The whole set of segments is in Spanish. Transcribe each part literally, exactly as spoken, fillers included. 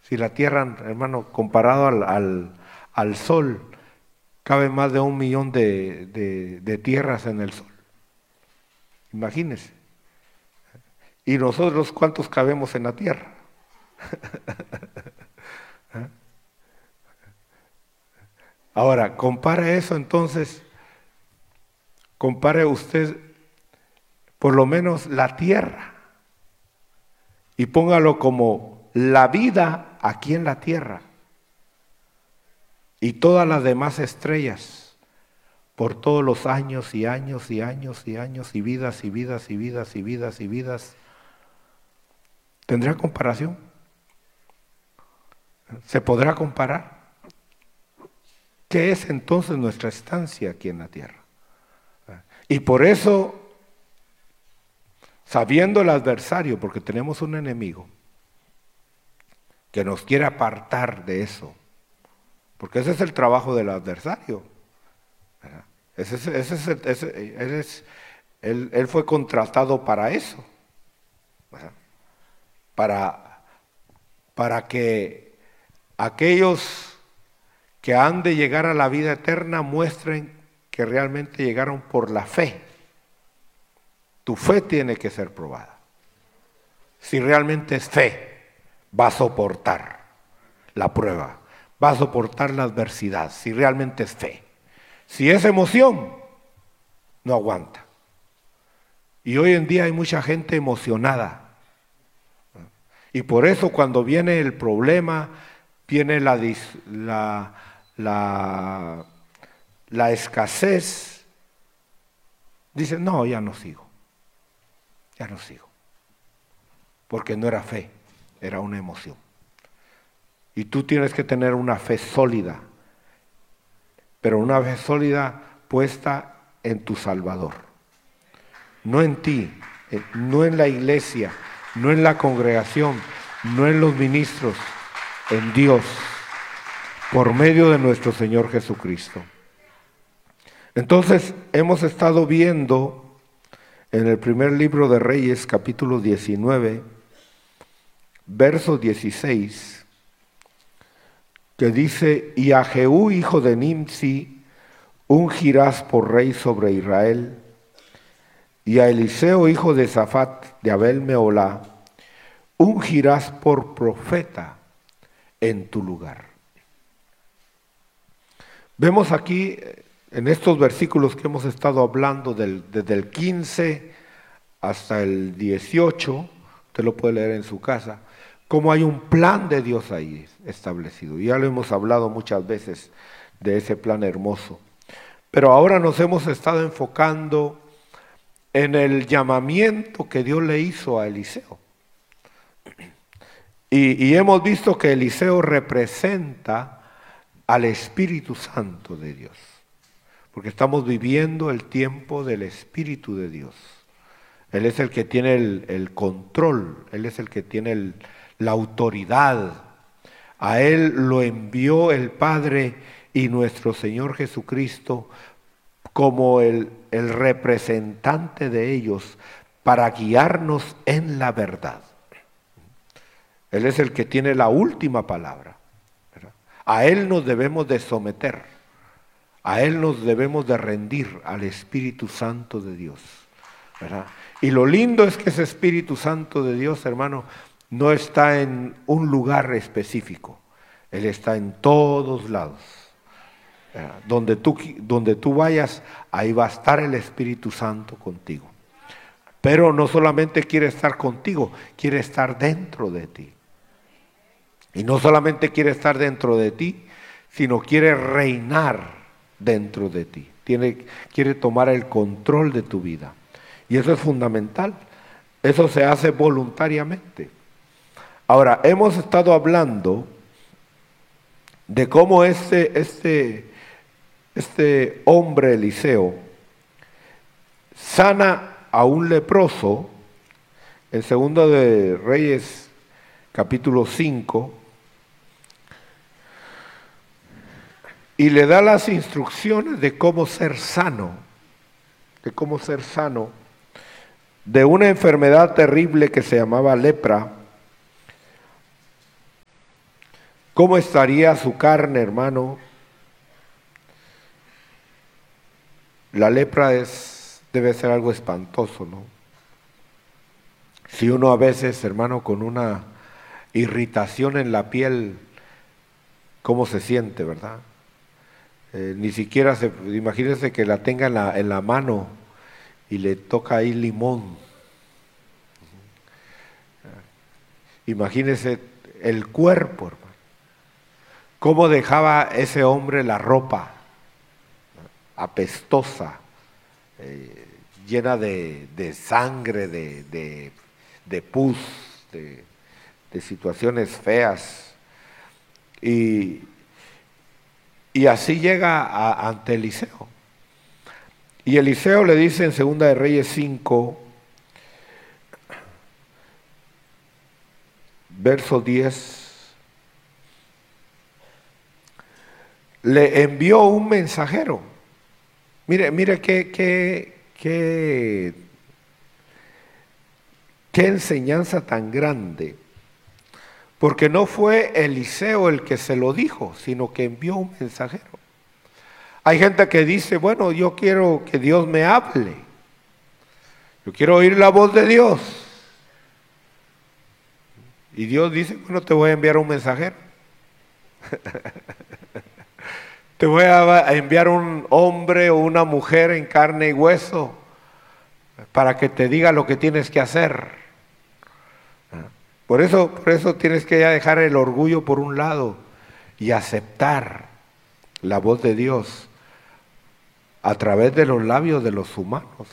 Si la tierra, hermano, comparado al, al, al sol, cabe más de un millón de, de, de tierras en el sol. Imagínense. ¿Y nosotros cuántos cabemos en la tierra? Ahora, compare eso entonces, compare usted por lo menos la tierra y póngalo como la vida aquí en la tierra y todas las demás estrellas por todos los años y años y años y años y vidas y vidas y vidas y vidas y vidas. ¿Tendrá comparación? ¿Se podrá comparar? ¿Qué es entonces nuestra estancia aquí en la tierra? Y por eso, sabiendo el adversario, porque tenemos un enemigo que nos quiere apartar de eso, porque ese es el trabajo del adversario. Ese es, ese es, ese, él, es, él, él fue contratado para eso, para, para que aquellos que han de llegar a la vida eterna muestren que realmente llegaron por la fe. Tu fe tiene que ser probada. Si realmente es fe, va a soportar la prueba, va a soportar la adversidad, si realmente es fe. Si es emoción, no aguanta. Y hoy en día hay mucha gente emocionada. Y por eso cuando viene el problema, viene la, la, la, la escasez, dicen, no, ya no sigo, ya no sigo. Porque no era fe, era una emoción. Y tú tienes que tener una fe sólida, pero una fe sólida puesta en tu Salvador. No en ti, no en la iglesia, no en la congregación, no en los ministros, en Dios, por medio de nuestro Señor Jesucristo. Entonces, hemos estado viendo en el primer libro de Reyes, capítulo diecinueve, verso dieciséis, que dice, y a Jehú, hijo de Nimsi, ungirás por rey sobre Israel, y a Eliseo, hijo de Safat, de Abel Meolá, ungirás por profeta en tu lugar. Vemos aquí, en estos versículos que hemos estado hablando, del, desde el quince hasta el dieciocho, usted lo puede leer en su casa, cómo hay un plan de Dios ahí establecido. Ya lo hemos hablado muchas veces de ese plan hermoso. Pero ahora nos hemos estado enfocando en el llamamiento que Dios le hizo a Eliseo. Y, y hemos visto que Eliseo representa al Espíritu Santo de Dios, porque estamos viviendo el tiempo del Espíritu de Dios. Él es el que tiene el, el control, Él es el que tiene el, la autoridad. A Él lo envió el Padre y nuestro Señor Jesucristo como el, el representante de ellos para guiarnos en la verdad. Él es el que tiene la última palabra, ¿verdad? A Él nos debemos de someter, a Él nos debemos de rendir, al Espíritu Santo de Dios, ¿verdad? Y lo lindo es que ese Espíritu Santo de Dios, hermano, no está en un lugar específico, Él está en todos lados. Donde tú, donde tú vayas, ahí va a estar el Espíritu Santo contigo. Pero no solamente quiere estar contigo, quiere estar dentro de ti. Y no solamente quiere estar dentro de ti, sino quiere reinar dentro de ti. Tiene, quiere tomar el control de tu vida. Y eso es fundamental. Eso se hace voluntariamente. Ahora, hemos estado hablando de cómo este, este, este hombre Eliseo sana a un leproso en Segundo de Reyes, capítulo cinco, y le da las instrucciones de cómo ser sano, de cómo ser sano de una enfermedad terrible que se llamaba lepra. ¿Cómo estaría su carne, hermano? La lepra es, debe ser algo espantoso, ¿no? Si uno a veces, hermano, con una irritación en la piel, ¿cómo se siente, verdad? Eh, ni siquiera se, imagínense que la tenga en la, en la mano y le toca ahí limón. Imagínense el cuerpo, hermano. ¿Cómo dejaba ese hombre la ropa? Apestosa, eh, llena de, de sangre, de, de, de pus, de, de situaciones feas. Y, y así llega a, ante Eliseo. Y Eliseo le dice en Segunda de Reyes cinco, verso diez, le envió un mensajero. Mire, mire qué, qué, qué, qué enseñanza tan grande. Porque no fue Eliseo el que se lo dijo, sino que envió un mensajero. Hay gente que dice, bueno, yo quiero que Dios me hable. Yo quiero oír la voz de Dios. Y Dios dice, bueno, te voy a enviar un mensajero. Te voy a enviar un hombre o una mujer en carne y hueso para que te diga lo que tienes que hacer. Por eso, por eso tienes que ya dejar el orgullo por un lado y aceptar la voz de Dios a través de los labios de los humanos.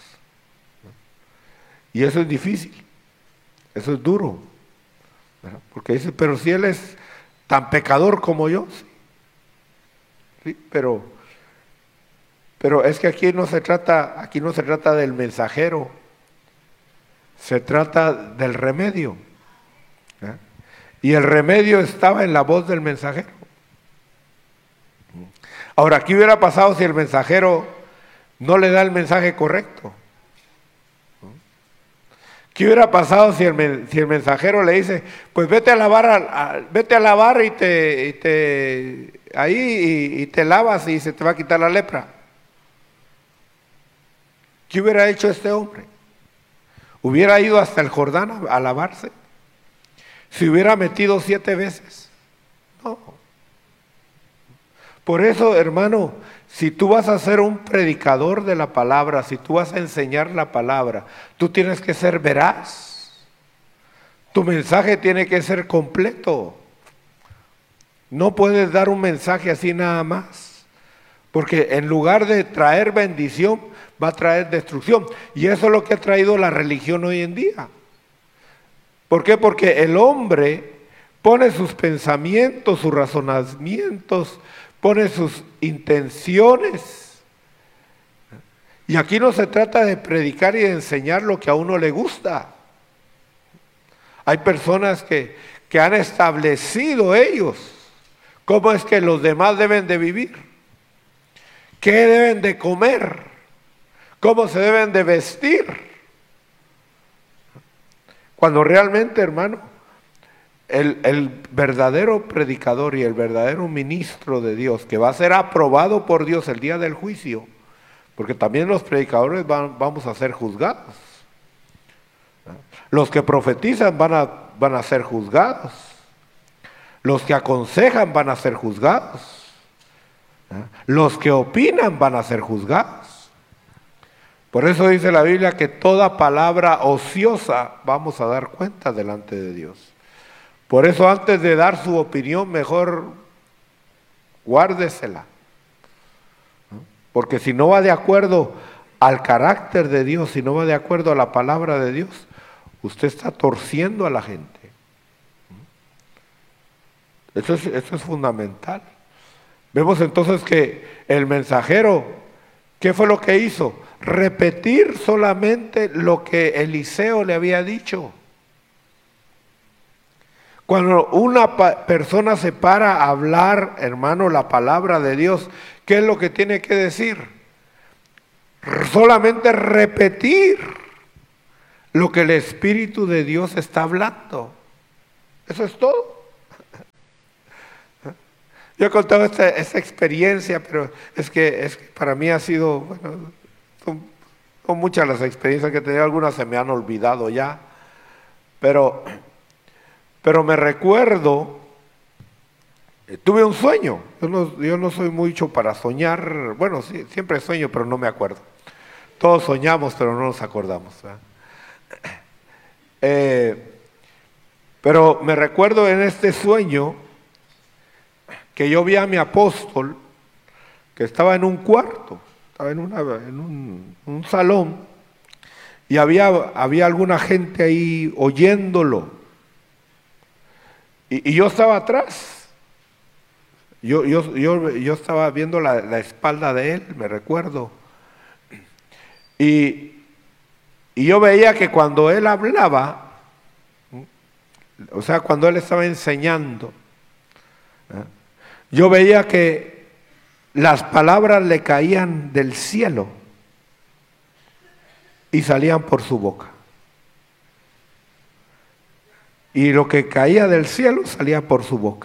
Y eso es difícil, eso es duro, ¿verdad? Porque dice, pero si él es tan pecador como yo, sí. Sí, pero, pero es que aquí no se trata, aquí no se trata del mensajero, se trata del remedio. ¿Eh? Y el remedio estaba en la voz del mensajero. Ahora, ¿qué hubiera pasado si el mensajero no le da el mensaje correcto? ¿Qué hubiera pasado si el, si el mensajero le dice, pues vete a lavar, a, a, vete a lavar y te, y te ahí y, y te lavas y se te va a quitar la lepra? ¿Qué hubiera hecho este hombre? ¿Hubiera ido hasta el Jordán a, a lavarse? ¿Se hubiera metido siete veces? No. Por eso, hermano, si tú vas a ser un predicador de la palabra, si tú vas a enseñar la palabra, tú tienes que ser veraz. Tu mensaje tiene que ser completo. No puedes dar un mensaje así nada más, porque en lugar de traer bendición, va a traer destrucción. Y eso es lo que ha traído la religión hoy en día. ¿Por qué? Porque el hombre pone sus pensamientos, sus razonamientos, pone sus intenciones. Y aquí no se trata de predicar y de enseñar lo que a uno le gusta. Hay personas que, que han establecido ellos cómo es que los demás deben de vivir, qué deben de comer, cómo se deben de vestir. Cuando realmente, hermano, El, el verdadero predicador y el verdadero ministro de Dios, que va a ser aprobado por Dios el día del juicio, porque también los predicadores van, vamos a ser juzgados. Los que profetizan van a, van a ser juzgados. Los que aconsejan van a ser juzgados. Los que opinan van a ser juzgados. Por eso dice la Biblia que toda palabra ociosa vamos a dar cuenta delante de Dios. Por eso antes de dar su opinión, mejor guárdesela. Porque si no va de acuerdo al carácter de Dios, si no va de acuerdo a la palabra de Dios, usted está torciendo a la gente. Eso es, eso es fundamental. Vemos entonces que el mensajero, ¿qué fue lo que hizo? Repetir solamente lo que Eliseo le había dicho. Cuando una persona se para a hablar, hermano, la palabra de Dios, ¿qué es lo que tiene que decir? Solamente repetir lo que el Espíritu de Dios está hablando. Eso es todo. Yo he contado esta, esta experiencia, pero es que, es que para mí ha sido, bueno, son, son muchas las experiencias que he tenido, algunas se me han olvidado ya, pero, pero me recuerdo, eh, tuve un sueño, yo no, yo no soy mucho para soñar, bueno, sí, siempre sueño, pero no me acuerdo. Todos soñamos, pero no nos acordamos. Eh, pero me recuerdo en este sueño que yo vi a mi apóstol que estaba en un cuarto, estaba en, una, en un, un salón, y había, había alguna gente ahí oyéndolo. Y, y yo estaba atrás. Yo, yo, yo, yo estaba viendo la, la espalda de él, me recuerdo. Y, y yo veía que cuando él hablaba, o sea, cuando él estaba enseñando, ¿eh? yo veía que las palabras le caían del cielo y salían por su boca. Y lo que caía del cielo salía por su boca.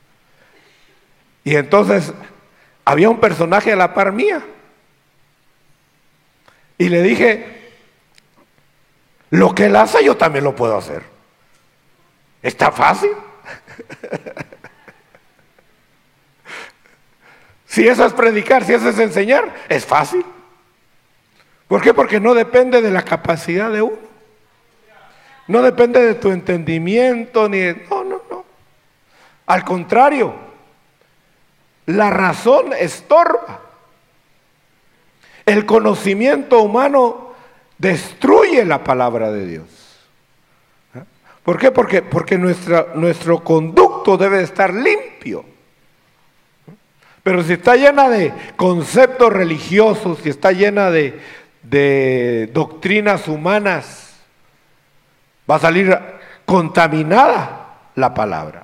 Y entonces había un personaje a la par mía. Y le dije, lo que él hace yo también lo puedo hacer. Está fácil. Si eso es predicar, si eso es enseñar, es fácil. ¿Por qué? Porque no depende de la capacidad de uno. No depende de tu entendimiento, ni de... No, no, no. Al contrario, la razón estorba. El conocimiento humano destruye la palabra de Dios. ¿Por qué? Porque, porque nuestra, nuestro conducto debe estar limpio. Pero si está llena de conceptos religiosos, si está llena de, de doctrinas humanas, va a salir contaminada la palabra.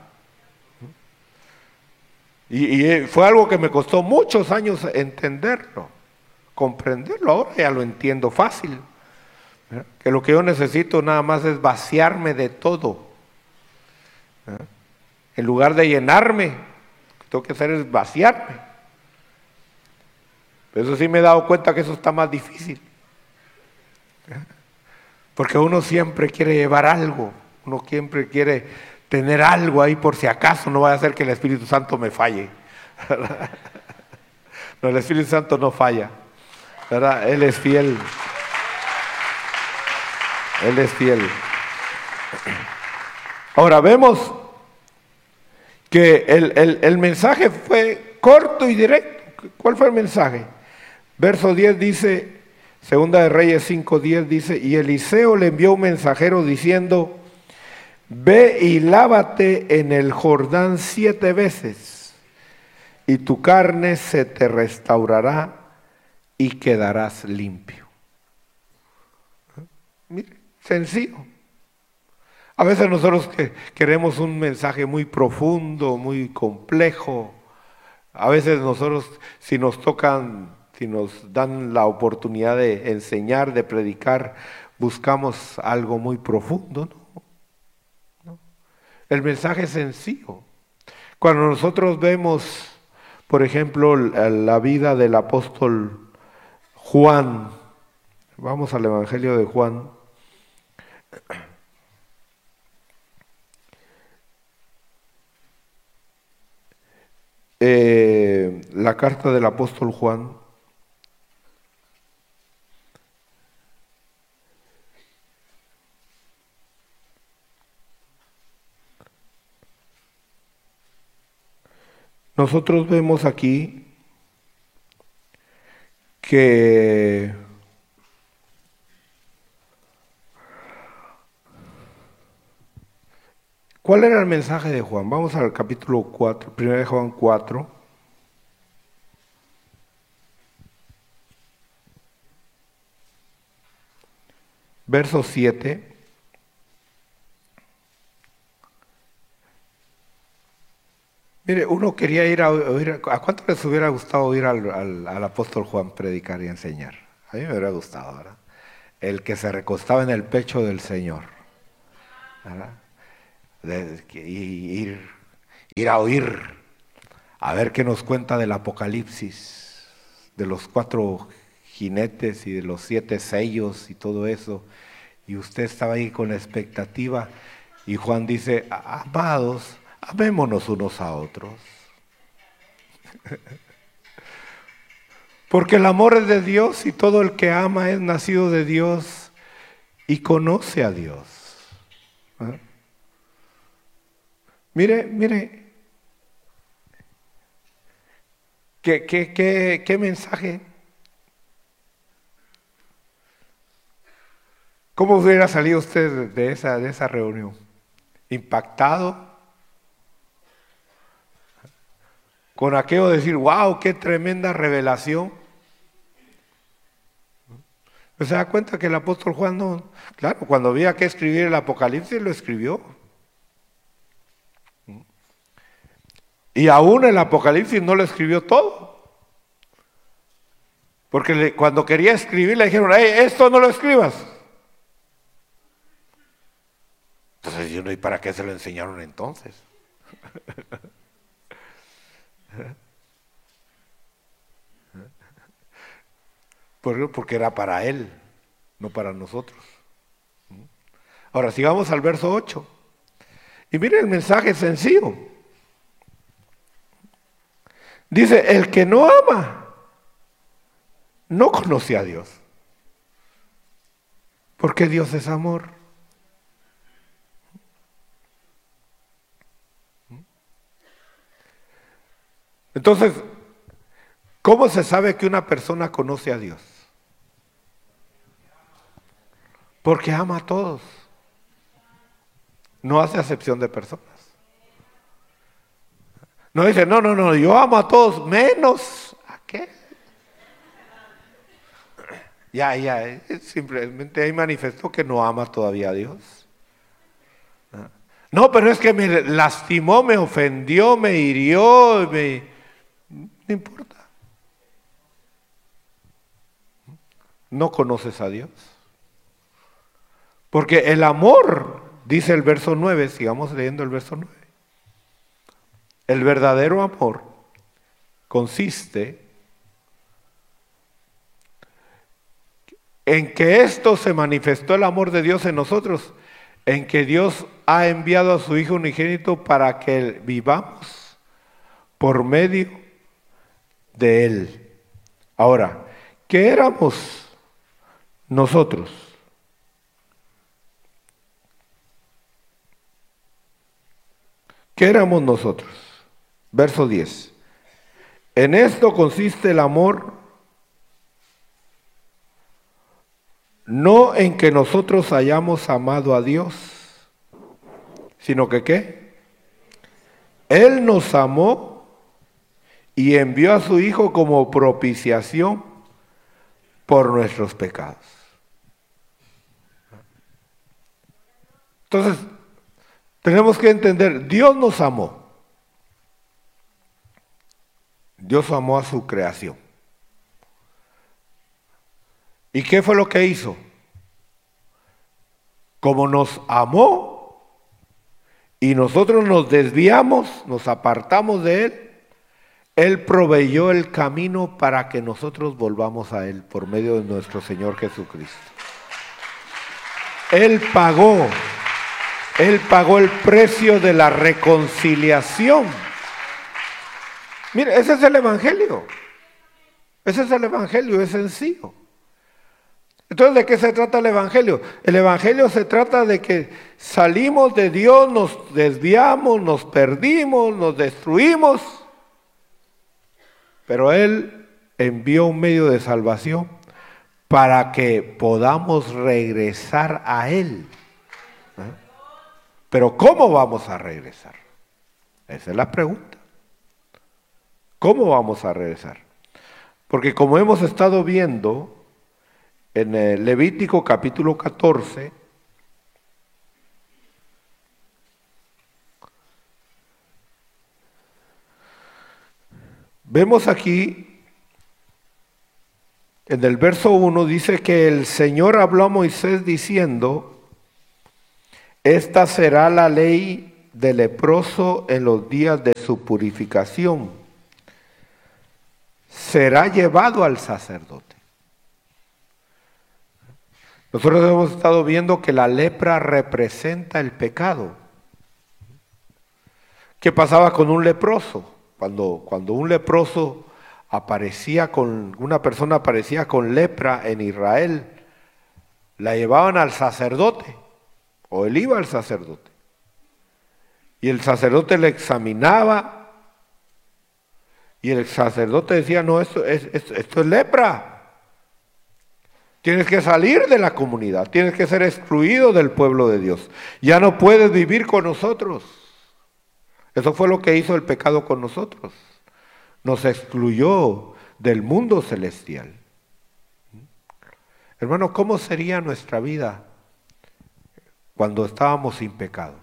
Y, y fue algo que me costó muchos años entenderlo, comprenderlo. Ahora ya lo entiendo fácil. ¿Eh? Que lo que yo necesito nada más es vaciarme de todo. ¿Eh? En lugar de llenarme, lo que tengo que hacer es vaciarme. Pero eso sí me he dado cuenta que eso está más difícil. ¿Eh? Porque uno siempre quiere llevar algo, uno siempre quiere tener algo ahí por si acaso no vaya a ser que el Espíritu Santo me falle. ¿Verdad? No, el Espíritu Santo no falla, ¿verdad? Él es fiel. Él es fiel. Ahora vemos que el, el, el mensaje fue corto y directo. ¿Cuál fue el mensaje? Verso diez dice, Segunda de Reyes cinco diez dice, y Eliseo le envió un mensajero diciendo, ve y lávate en el Jordán siete veces, y tu carne se te restaurará y quedarás limpio. Mire, sencillo. A veces nosotros que queremos un mensaje muy profundo, muy complejo. A veces nosotros, si nos tocan, si nos dan la oportunidad de enseñar, de predicar, buscamos algo muy profundo, ¿no? ¿No? El mensaje es sencillo. Cuando nosotros vemos, por ejemplo, la vida del apóstol Juan, vamos al Evangelio de Juan. Eh, la carta del apóstol Juan. Nosotros vemos aquí que ¿cuál era el mensaje de Juan? Vamos al capítulo cuatro, primero de Juan cuatro. Verso siete. Mire, uno quería ir a oír, ¿a cuánto les hubiera gustado oír al, al, al apóstol Juan predicar y enseñar? A mí me hubiera gustado, ¿verdad? El que se recostaba en el pecho del Señor, ¿verdad? De, de, ir, ir a oír A ver qué nos cuenta del Apocalipsis, de los cuatro jinetes y de los siete sellos y todo eso. Y usted estaba ahí con la expectativa. Y Juan dice, amados, amémonos unos a otros. Porque el amor es de Dios y todo el que ama es nacido de Dios y conoce a Dios. ¿Eh? Mire, mire, ¿qué, qué, qué, qué mensaje? ¿Cómo hubiera salido usted de esa, de esa reunión? ¿Impactado? Con aquello de decir, wow, qué tremenda revelación. ¿Se da cuenta que el apóstol Juan no? Claro, cuando había que escribir el Apocalipsis lo escribió. Y aún el Apocalipsis no lo escribió todo. Porque le, cuando quería escribir le dijeron, hey, esto no lo escribas. Entonces yo no, ¿y para qué se lo enseñaron entonces? Porque era para él, no para nosotros. Ahora sigamos al verso ocho. Y miren el mensaje sencillo. Dice, el que no ama, no conoce a Dios. Porque Dios es amor. Entonces, ¿cómo se sabe que una persona conoce a Dios? Porque ama a todos. No hace acepción de personas. No dice, no, no, no, yo amo a todos, menos ¿a qué? Ya, ya, simplemente ahí manifestó que no ama todavía a Dios. No, pero es que me lastimó, me ofendió, me hirió, me... no importa. No conoces a Dios. Porque el amor, dice el verso nueve, sigamos leyendo el verso nueve. El verdadero amor consiste en que esto se manifestó el amor de Dios en nosotros, en que Dios ha enviado a su Hijo unigénito para que vivamos por medio de Él. Ahora, ¿qué éramos nosotros? ¿Qué éramos nosotros? Verso diez. En esto consiste el amor, no en que nosotros hayamos amado a Dios, sino que ¿qué? Él nos amó y envió a su Hijo como propiciación por nuestros pecados. Entonces, tenemos que entender, Dios nos amó. Dios amó a su creación. ¿Y qué fue lo que hizo? Como nos amó y nosotros nos desviamos, nos apartamos de Él, Él proveyó el camino para que nosotros volvamos a Él por medio de nuestro Señor Jesucristo. Él pagó, Él pagó el precio de la reconciliación. Mire, ese es el Evangelio. Ese es el Evangelio, es sencillo. Entonces, ¿de qué se trata el Evangelio? El Evangelio se trata de que salimos de Dios, nos desviamos, nos perdimos, nos destruimos, pero Él envió un medio de salvación para que podamos regresar a Él. ¿Eh? Pero ¿cómo vamos a regresar? Esa es la pregunta. ¿Cómo vamos a regresar? Porque como hemos estado viendo en el Levítico capítulo catorce, vemos aquí, en el verso uno, dice que el Señor habló a Moisés diciendo, esta será la ley del leproso en los días de su purificación. será llevado al sacerdote. Nosotros hemos estado viendo que la lepra representa el pecado. ¿Qué pasaba con un leproso? Cuando, cuando un leproso aparecía con, una persona aparecía con lepra en Israel, la llevaban al sacerdote, o él iba al sacerdote. Y el sacerdote le examinaba, y el sacerdote decía, no, esto es, esto, esto es lepra. Tienes que salir de la comunidad, tienes que ser excluido del pueblo de Dios. Ya no puedes vivir con nosotros. Eso fue lo que hizo el pecado con nosotros. Nos excluyó del mundo celestial. Hermano, ¿cómo sería nuestra vida cuando estábamos sin pecado?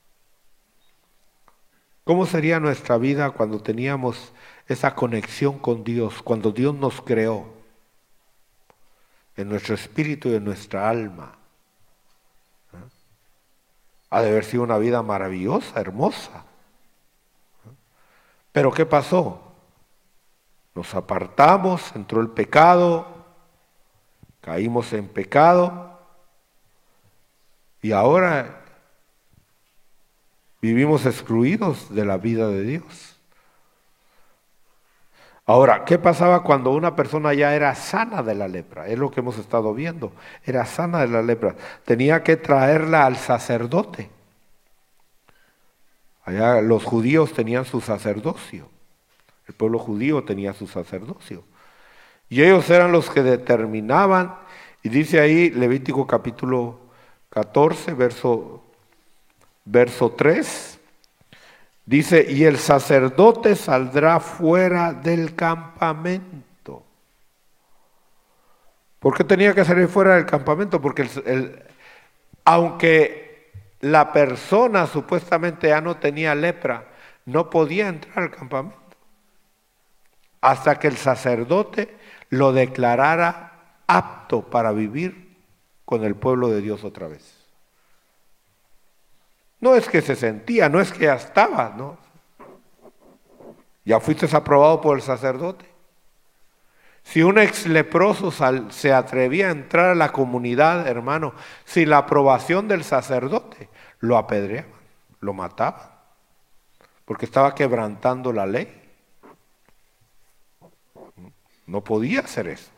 ¿Cómo sería nuestra vida cuando teníamos esa conexión con Dios, cuando Dios nos creó? En nuestro espíritu y en nuestra alma. ¿Eh? Ha de haber sido una vida maravillosa, hermosa. ¿Eh? Pero ¿qué pasó? Nos apartamos, entró el pecado, caímos en pecado y ahora vivimos excluidos de la vida de Dios. Ahora, ¿qué pasaba cuando una persona ya era sana de la lepra? Es lo que hemos estado viendo. Era sana de la lepra. Tenía que traerla al sacerdote. Allá los judíos tenían su sacerdocio. El pueblo judío tenía su sacerdocio. Y ellos eran los que determinaban, y dice ahí Levítico capítulo catorce, verso, verso tres, dice, y el sacerdote saldrá fuera del campamento. ¿Por qué tenía que salir fuera del campamento? Porque el, el, aunque la persona supuestamente ya no tenía lepra, no podía entrar al campamento hasta que el sacerdote lo declarara apto para vivir con el pueblo de Dios otra vez. No es que se sentía, no es que ya estaba, ¿no? Ya fuiste aprobado por el sacerdote. Si un ex leproso sal, se atrevía a entrar a la comunidad, hermano, sin la aprobación del sacerdote, lo apedreaban, lo mataban, porque estaba quebrantando la ley. No podía hacer eso.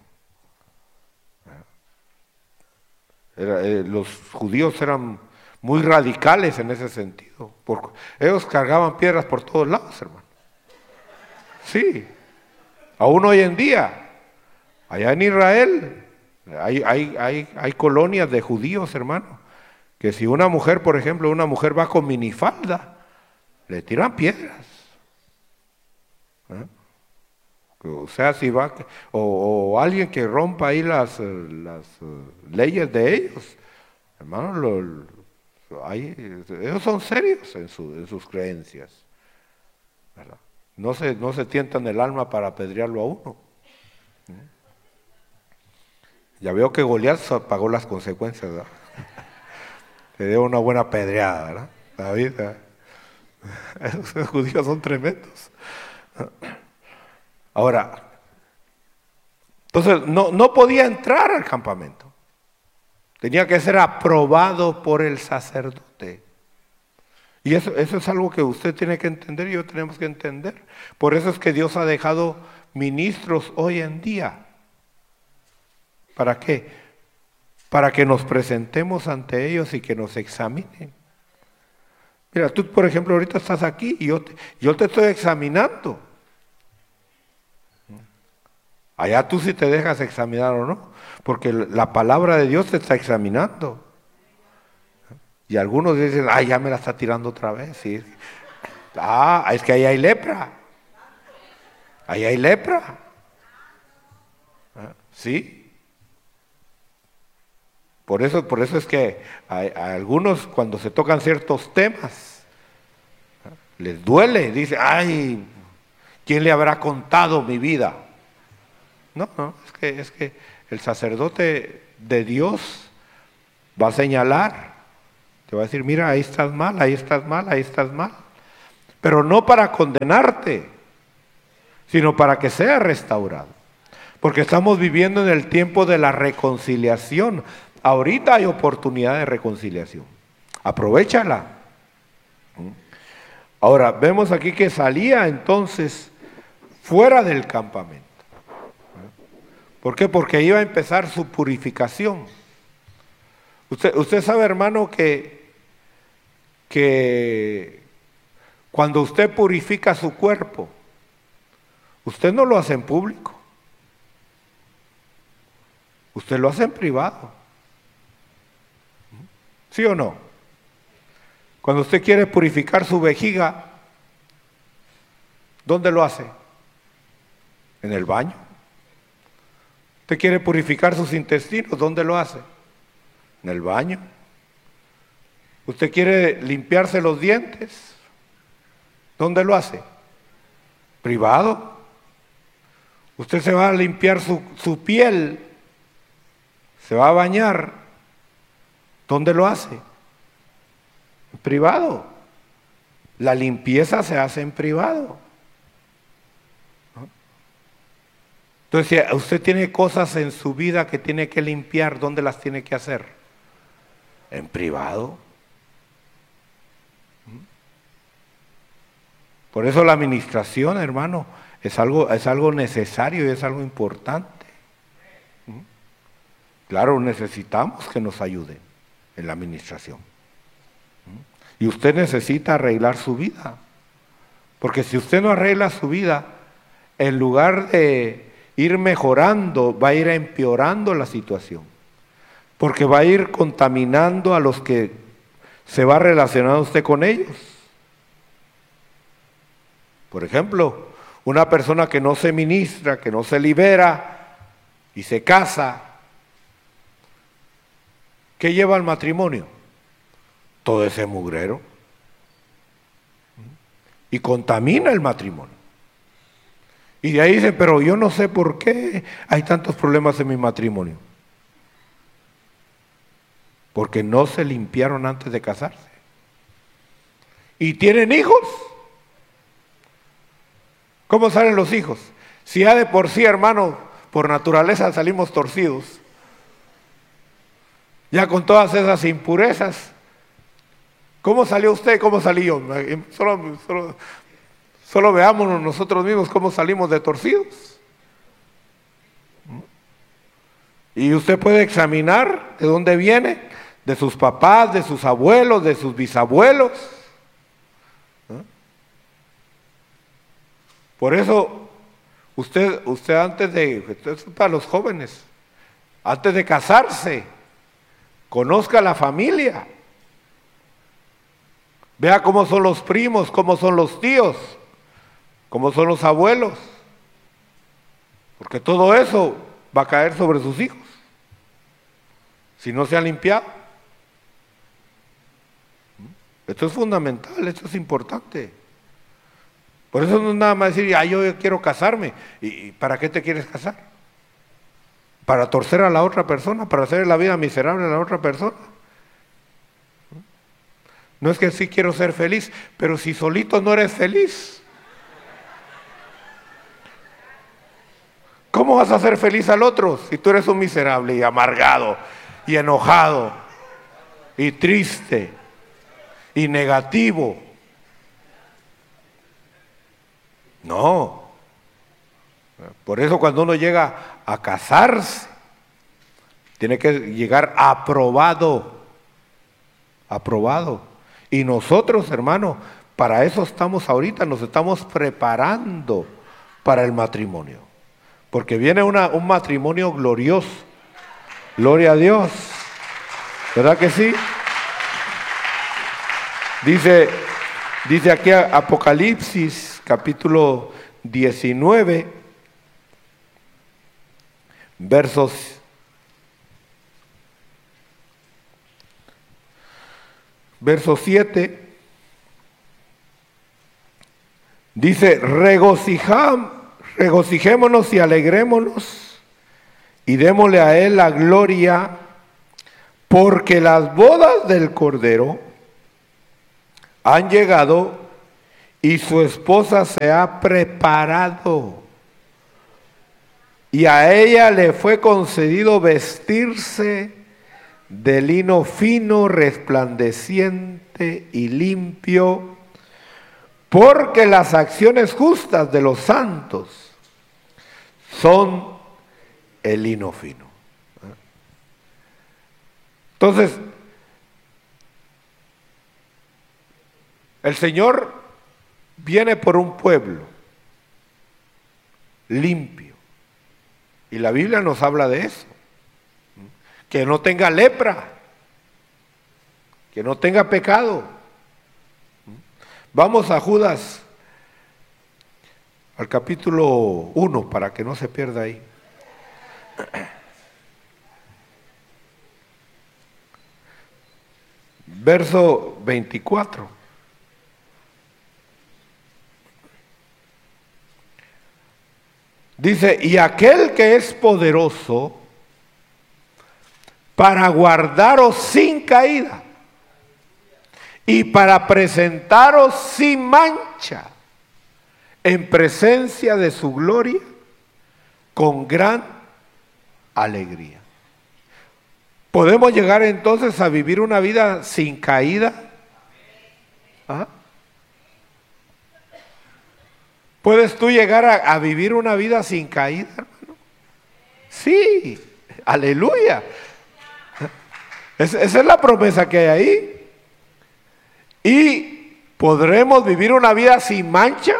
Era, eh, los judíos eran muy radicales en ese sentido. Porque ellos cargaban piedras por todos lados, hermano. Sí, aún hoy en día, allá en Israel, hay, hay, hay, hay colonias de judíos, hermano, que si una mujer, por ejemplo, una mujer va con minifalda, le tiran piedras. ¿Eh? O sea, si va, o, o alguien que rompa ahí las, las uh, leyes de ellos, hermano, lo, lo, hay, ellos son serios en, su, en sus creencias, ¿verdad? No se, no se tientan el alma para apedrearlo a uno. ¿Eh? Ya veo que Goliat pagó las consecuencias, ¿verdad? Le dio una buena apedreada, ¿verdad? David, ¿verdad? Esos judíos son tremendos. Ahora, entonces no, no podía entrar al campamento. Tenía que ser aprobado por el sacerdote. Y eso, eso es algo que usted tiene que entender y yo tenemos que entender. Por eso es que Dios ha dejado ministros hoy en día. ¿Para qué? Para que nos presentemos ante ellos y que nos examinen. Mira, tú por ejemplo ahorita estás aquí y yo te, yo te estoy examinando. Allá tú sí te dejas examinar o no, porque la palabra de Dios te está examinando. Y algunos dicen, ah, ya me la está tirando otra vez. ¿Sí? Ah, es que ahí hay lepra. Ahí hay lepra. ¿Sí? Por eso, por eso es que a, a algunos cuando se tocan ciertos temas, les duele, dice, ay, ¿quién le habrá contado mi vida? No, no, es que, es que el sacerdote de Dios va a señalar, te va a decir, mira, ahí estás mal, ahí estás mal, ahí estás mal. Pero no para condenarte, sino para que sea restaurado. Porque estamos viviendo en el tiempo de la reconciliación. Ahorita hay oportunidad de reconciliación. Aprovéchala. Ahora, vemos aquí que salía entonces fuera del campamento. ¿Por qué? Porque iba a empezar su purificación. Usted, usted sabe, hermano, que, que cuando usted purifica su cuerpo, usted no lo hace en público. Usted lo hace en privado. ¿Sí o no? Cuando usted quiere purificar su vejiga, ¿dónde lo hace? En el baño. Usted quiere purificar sus intestinos, ¿dónde lo hace? En el baño. Usted quiere limpiarse los dientes, ¿dónde lo hace? Privado. Usted se va a limpiar su, su piel, se va a bañar, ¿dónde lo hace? En privado. La limpieza se hace en privado. ¿No? Entonces, si usted tiene cosas en su vida que tiene que limpiar, ¿dónde las tiene que hacer? En privado. Por eso la administración, hermano, es algo, es algo necesario y es algo importante. Claro, necesitamos que nos ayuden en la administración. Y usted necesita arreglar su vida. Porque si usted no arregla su vida, en lugar de ir mejorando, va a ir empeorando la situación. Porque va a ir contaminando a los que se va relacionando usted con ellos. Por ejemplo, una persona que no se ministra, que no se libera y se casa, ¿qué lleva al matrimonio? Todo ese mugrero. Y contamina el matrimonio. Y de ahí dicen, pero yo no sé por qué hay tantos problemas en mi matrimonio. Porque no se limpiaron antes de casarse. ¿Y tienen hijos? ¿Cómo salen los hijos? Si ya de por sí, hermano, por naturaleza salimos torcidos, ya con todas esas impurezas, ¿cómo salió usted? ¿Cómo salí yo? Solo, solo, solo veámonos nosotros mismos cómo salimos de torcidos. Y usted puede examinar de dónde viene, de sus papás, de sus abuelos, de sus bisabuelos. Por eso, usted, usted antes de, esto es para los jóvenes, antes de casarse, conozca la familia. Vea cómo son los primos, cómo son los tíos, cómo son los abuelos. Porque todo eso va a caer sobre sus hijos, si no se han limpiado. Esto es fundamental, esto es importante. Por eso no es nada más decir, ah, yo quiero casarme. ¿Y para qué te quieres casar? ¿Para torcer a la otra persona? ¿Para hacer la vida miserable a la otra persona? No es que sí quiero ser feliz, pero si solito no eres feliz, ¿cómo vas a ser feliz al otro si tú eres un miserable y amargado y enojado y triste y negativo? No. Por eso cuando uno llega a casarse, tiene que llegar aprobado, aprobado. Y nosotros, hermano, para eso estamos ahorita, nos estamos preparando para el matrimonio. Porque viene una, un matrimonio glorioso. Gloria a Dios. ¿Verdad que sí? Dice, dice aquí Apocalipsis, capítulo diecinueve, versos verso siete, dice, regocijam, regocijémonos y alegrémonos y démosle a él la gloria, porque las bodas del Cordero han llegado y su esposa se ha preparado, y a ella le fue concedido vestirse de lino fino, resplandeciente y limpio, porque las acciones justas de los santos son el lino fino. Entonces, el Señor viene por un pueblo limpio, y la Biblia nos habla de eso, que no tenga lepra, que no tenga pecado. Vamos a Judas, al capítulo uno, para que no se pierda ahí. Verso veinticuatro. Dice, y aquel que es poderoso para guardaros sin caída y para presentaros sin mancha en presencia de su gloria con gran alegría. ¿Podemos llegar entonces a vivir una vida sin caída? ¿Ah? ¿Puedes tú llegar a, a vivir una vida sin caída, hermano? Sí, aleluya. Es, esa es la promesa que hay ahí. ¿Y podremos vivir una vida sin mancha?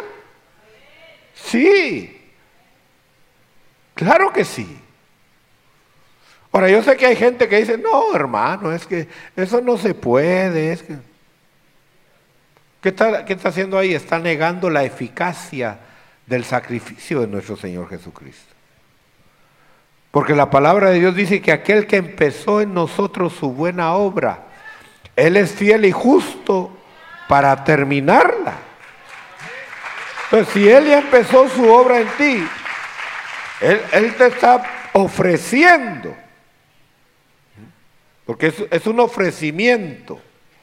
Sí, claro que sí. Ahora, yo sé que hay gente que dice, no, hermano, es que eso no se puede. Es que... ¿Qué está, qué está haciendo ahí? Está negando la eficacia del sacrificio de nuestro Señor Jesucristo. Porque la palabra de Dios dice que aquel que empezó en nosotros su buena obra, Él es fiel y justo para terminarla. Entonces, si Él ya empezó su obra en ti, Él, Él te está ofreciendo, porque es, es un ofrecimiento.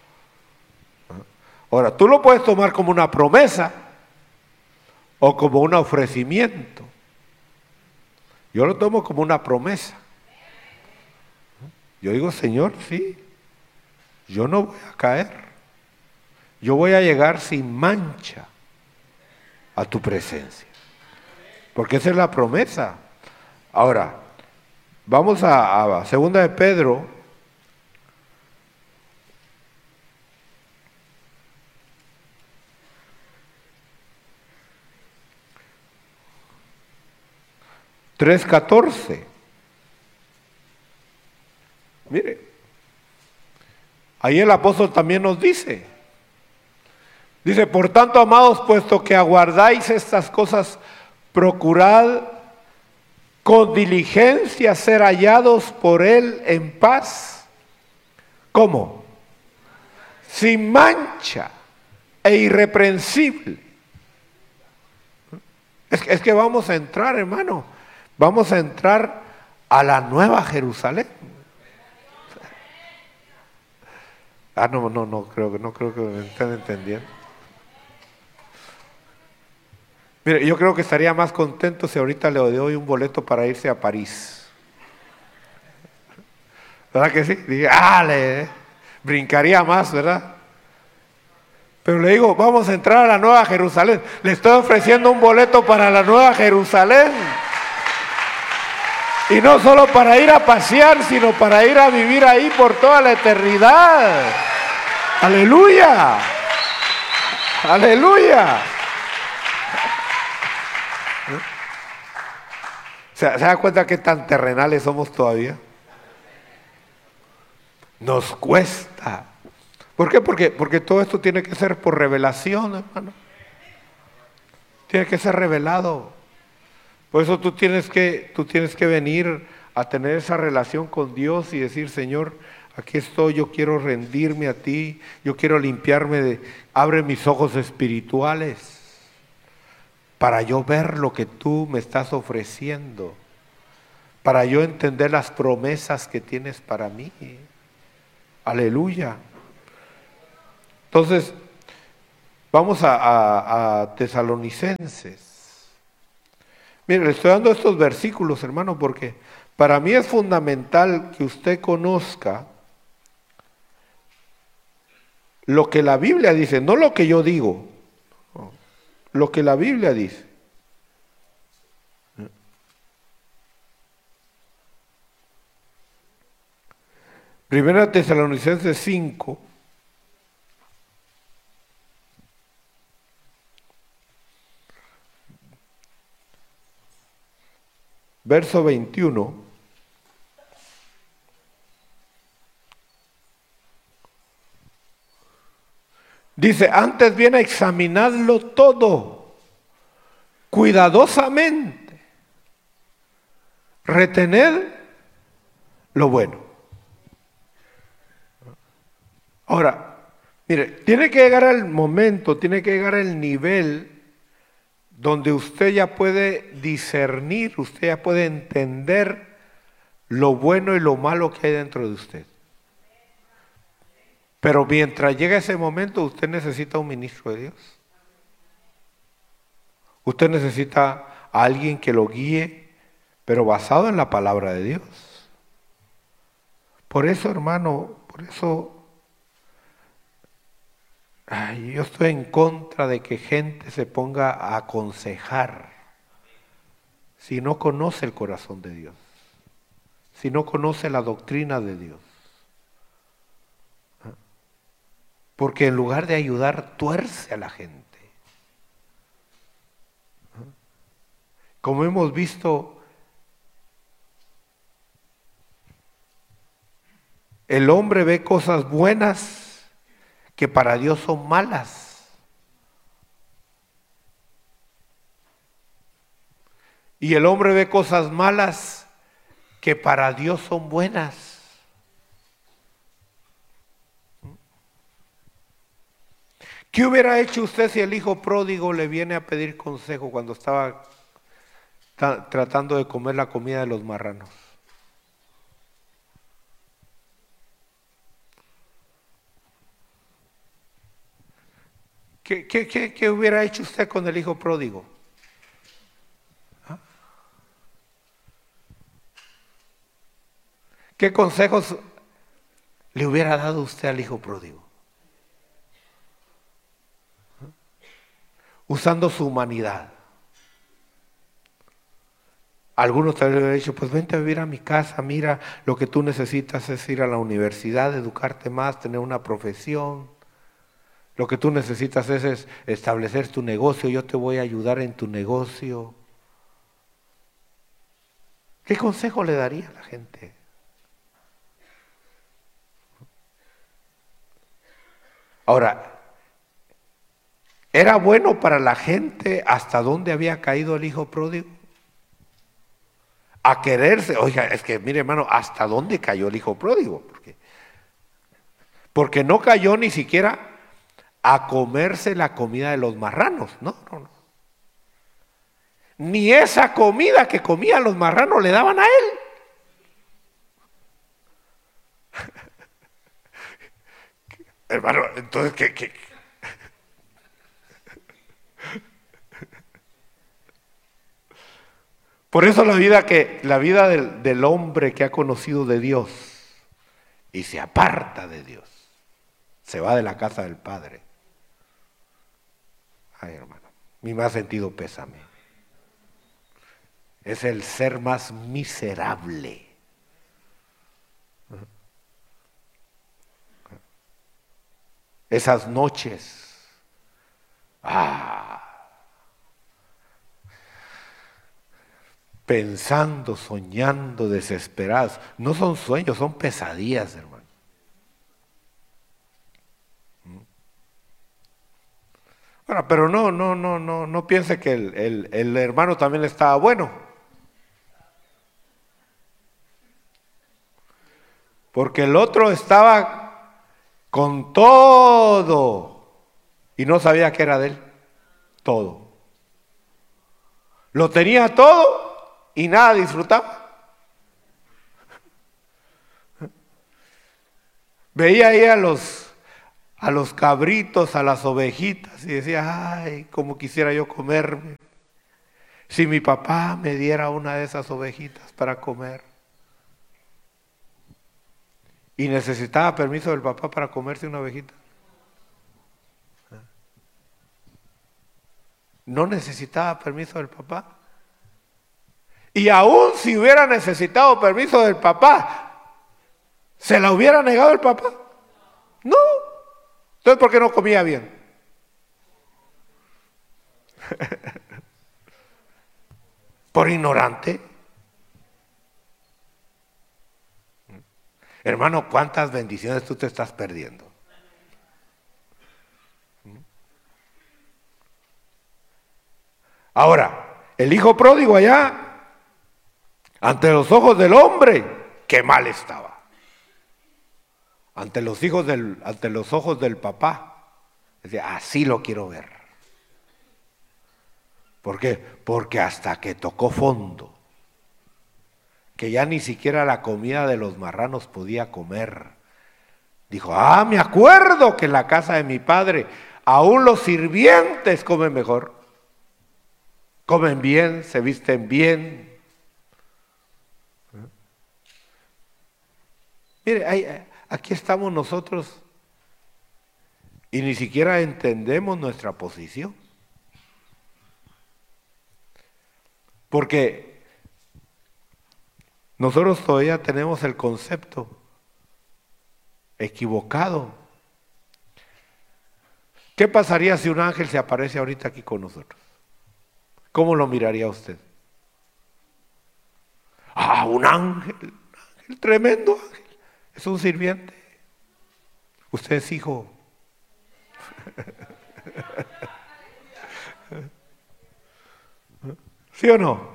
Ahora, tú lo puedes tomar como una promesa o como un ofrecimiento. Yo lo tomo como una promesa. Yo digo, Señor, sí, yo no voy a caer. Yo voy a llegar sin mancha a tu presencia. Porque esa es la promesa. Ahora, vamos a, a Segunda de Pedro. tres catorce. Mire, ahí el apóstol también nos dice, dice, por tanto, amados, puesto que aguardáis estas cosas, procurad con diligencia ser hallados por Él en paz. ¿Cómo? Sin mancha e irreprensible. Es que, es que vamos a entrar, hermano. Vamos a entrar a la nueva Jerusalén. Ah, no, no, no creo que no creo que me estén entendiendo. Mire, yo creo que estaría más contento si ahorita le doy un boleto para irse a París. ¿Verdad que sí? Diga, ah, le brincaría más, ¿verdad? Pero le digo, vamos a entrar a la nueva Jerusalén. Le estoy ofreciendo un boleto para la nueva Jerusalén. Y no solo para ir a pasear, sino para ir a vivir ahí por toda la eternidad. ¡Aleluya! ¡Aleluya! ¿Se, ¿Se da cuenta qué tan terrenales somos todavía? Nos cuesta. ¿Por qué? Porque, porque todo esto tiene que ser por revelación, hermano. Tiene que ser revelado. Por eso tú tienes que, tú tienes que venir a tener esa relación con Dios y decir, Señor, aquí estoy, yo quiero rendirme a ti, yo quiero limpiarme de, abre mis ojos espirituales para yo ver lo que tú me estás ofreciendo, para yo entender las promesas que tienes para mí. Aleluya. Entonces, Vamos a, a, a Tesalonicenses. Mire, le estoy dando estos versículos, hermano, porque para mí es fundamental que usted conozca lo que la Biblia dice, no lo que yo digo, no, lo que la Biblia dice. Primera Tesalonicenses cinco. Verso veintiuno. Dice, antes bien examinadlo todo, cuidadosamente, retened lo bueno. Ahora, mire, tiene que llegar el momento, tiene que llegar el nivel donde usted ya puede discernir, usted ya puede entender lo bueno y lo malo que hay dentro de usted. Pero mientras llega ese momento, usted necesita un ministro de Dios. Usted necesita a alguien que lo guíe, pero basado en la palabra de Dios. Por eso, hermano, por eso ay, yo estoy en contra de que gente se ponga a aconsejar si no conoce el corazón de Dios, si no conoce la doctrina de Dios. Porque en lugar de ayudar, tuerce a la gente. Como hemos visto, el hombre ve cosas buenas que para Dios son malas. Y el hombre ve cosas malas que para Dios son buenas. ¿Qué hubiera hecho usted si el hijo pródigo le viene a pedir consejo cuando estaba ta- tratando de comer la comida de los marranos? ¿Qué, qué, qué, qué hubiera hecho usted con el hijo pródigo? ¿Ah? ¿Qué consejos le hubiera dado usted al hijo pródigo? Usando su humanidad. Algunos tal vez le hubieran dicho, pues vente a vivir a mi casa, mira, lo que tú necesitas es ir a la universidad, educarte más, tener una profesión. Lo que tú necesitas es, es establecer tu negocio, yo te voy a ayudar en tu negocio. ¿Qué consejo le daría a la gente? Ahora, ¿era bueno para la gente hasta dónde había caído el hijo pródigo? A quererse, oiga, es que mire hermano, ¿hasta dónde cayó el hijo pródigo? Porque, porque no cayó ni siquiera a comerse la comida de los marranos, no, no, no. Ni esa comida que comían los marranos le daban a él. Hermano, entonces, ¿qué? qué? Por eso la vida, que, la vida del, del hombre que ha conocido de Dios y se aparta de Dios, se va de la casa del Padre. Ay, hermano, mi más sentido pésame. Es el ser más miserable. Esas noches, ah, pensando, soñando, desesperados. No son sueños, son pesadillas, hermano. Ahora, pero no, no, no, no, no piense que el, el, el hermano también estaba bueno. Porque el otro estaba con todo y no sabía que era de él. Todo. Lo tenía todo y nada disfrutaba. Veía ahí a los, a los cabritos, a las ovejitas, y decía, ay, cómo quisiera yo comerme. Si mi papá me diera una de esas ovejitas para comer. ¿Y necesitaba permiso del papá para comerse una ovejita? No necesitaba permiso del papá. Y aún si hubiera necesitado permiso del papá, ¿se la hubiera negado el papá? No. Entonces, ¿por qué no comía bien? ¿Por ignorante? Hermano, ¿cuántas bendiciones tú te estás perdiendo? Ahora, el hijo pródigo allá, ante los ojos del hombre, qué mal estaba. Ante los hijos del, ante los ojos del papá, decía, así lo quiero ver. ¿Por qué? Porque hasta que tocó fondo, que ya ni siquiera la comida de los marranos podía comer, dijo, ah, me acuerdo que en la casa de mi padre aún los sirvientes comen mejor, comen bien, se visten bien. Mire, hay, aquí estamos nosotros y ni siquiera entendemos nuestra posición. Porque nosotros todavía tenemos el concepto equivocado. ¿Qué pasaría si un ángel se aparece ahorita aquí con nosotros? ¿Cómo lo miraría usted? Ah, un ángel, un ángel, tremendo ángel. Es un sirviente. Usted es hijo. ¿Sí o no?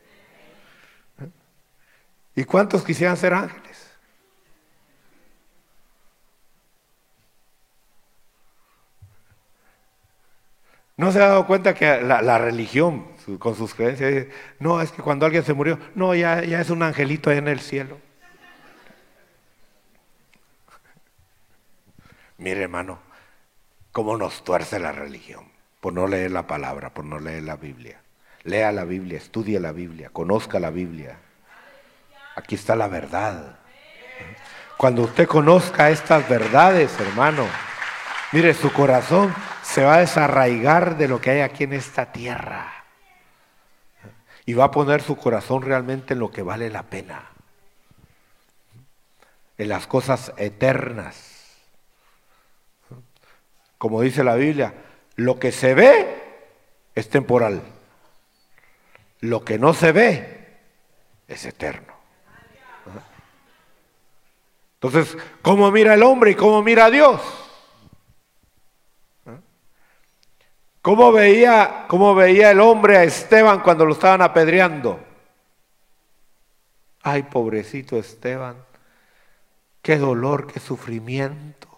¿Y cuántos quisieran ser ángeles? ¿No se ha dado cuenta que la, la religión, su, con sus creencias, dice, no, es que cuando alguien se murió, no, ya, ya es un angelito allá en el cielo? Mire, hermano, cómo nos tuerce la religión por no leer la palabra, por no leer la Biblia. Lea la Biblia, estudie la Biblia, conozca la Biblia. Aquí está la verdad. Cuando usted conozca estas verdades, hermano, mire, su corazón se va a desarraigar de lo que hay aquí en esta tierra y va a poner su corazón realmente en lo que vale la pena, en las cosas eternas. Como dice la Biblia, lo que se ve es temporal, lo que no se ve es eterno. Entonces, ¿cómo mira el hombre y cómo mira a Dios? ¿Cómo veía, cómo veía el hombre a Esteban cuando lo estaban apedreando? Ay, pobrecito Esteban, qué dolor, qué sufrimiento.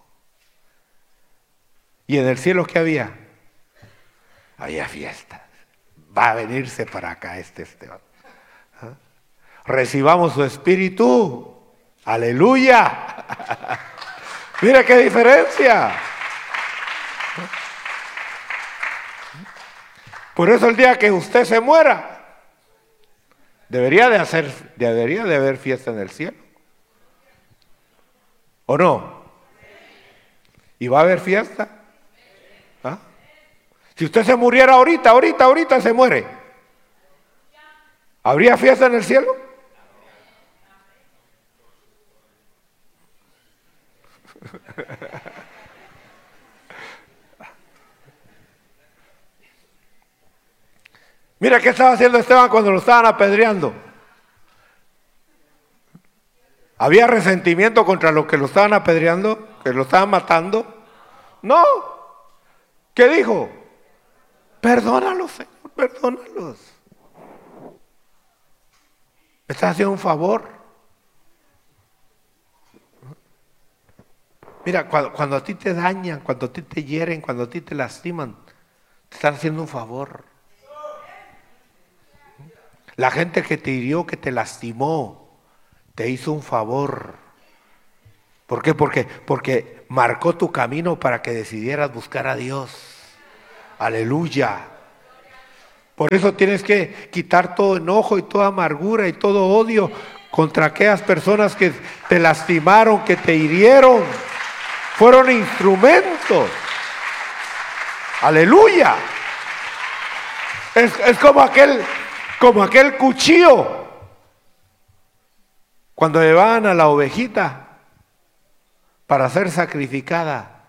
¿Y en el cielo qué había? Había fiestas. Va a venirse para acá este Esteban. ¿Ah? Recibamos su espíritu. ¡Aleluya! Mira qué diferencia. Por eso el día que usted se muera, debería de hacer, debería de haber fiesta en el cielo. ¿O no? ¿Y va a haber fiesta? ¿Ah? Si usted se muriera ahorita, ahorita, ahorita se muere, ¿habría fiesta en el cielo? Mira qué estaba haciendo Esteban cuando lo estaban apedreando. ¿Había resentimiento contra los que lo estaban apedreando, que lo estaban matando? No. ¿Qué dijo? Perdónalos, Señor, perdónalos. ¿Me estás haciendo un favor? Mira, cuando, cuando a ti te dañan, cuando a ti te hieren, cuando a ti te lastiman, te están haciendo un favor. La gente que te hirió, que te lastimó, te hizo un favor. ¿Por qué? Porque, porque marcó tu camino para que decidieras buscar a Dios. Aleluya. Por eso tienes que quitar todo enojo y toda amargura y todo odio contra aquellas personas que te lastimaron, que te hirieron. Fueron instrumentos. Aleluya. Es, es como aquel, como aquel cuchillo. Cuando llevaban a la ovejita para ser sacrificada,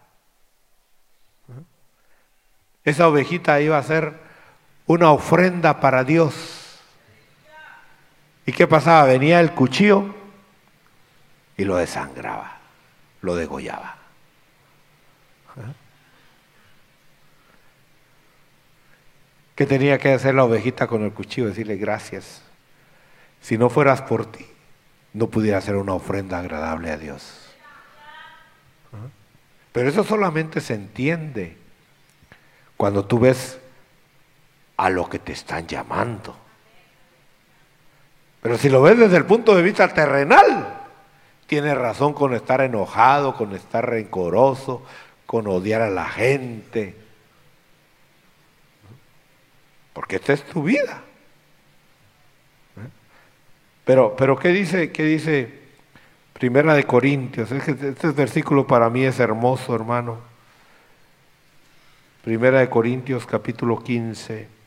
esa ovejita iba a ser una ofrenda para Dios. ¿Y qué pasaba? Venía el cuchillo y lo desangraba, lo degollaba. ¿Qué tenía que hacer la ovejita con el cuchillo? Decirle gracias. Si no fueras por ti, no pudiera hacer una ofrenda agradable a Dios. Pero eso solamente se entiende cuando tú ves a lo que te están llamando. Pero si lo ves desde el punto de vista terrenal, tienes razón con estar enojado, con estar rencoroso, con odiar a la gente. Porque esta es tu vida. Pero, pero ¿qué dice, qué dice Primera de Corintios? Es que este versículo para mí es hermoso, hermano. Primera de Corintios, capítulo quince.